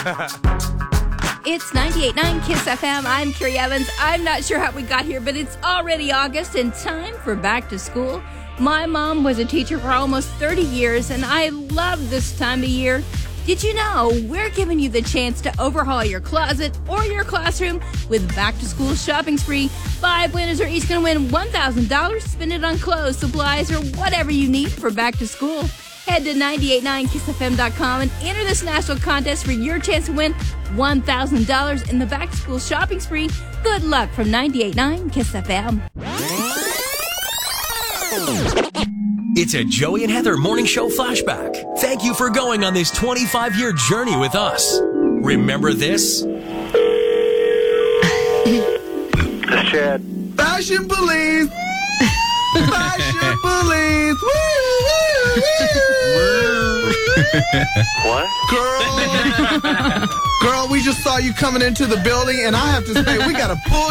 It's 98.9 KISS FM. I'm Carrie Evans. I'm not sure how we got here, but it's already August and time for back to school. My mom was a teacher for almost 30 years, and I love this time of year. Did you know we're giving you the chance to overhaul your closet or your classroom with back-to-school shopping spree? 5 winners are each going to win $1,000. Spend it on clothes, supplies, or whatever you need for back to school. Head to 989kissfm.com and enter this national contest for your chance to win $1,000 in the back-to-school shopping spree. Good luck from 98.9 KISS FM. It's a Joey and Heather morning show flashback. Thank you for going on this 25-year journey with us. Remember this? Chad. Fashion police! Fashion police! Woo, woo, woo. What? Girl, we just saw you coming into the building, and I have to say, we got to pull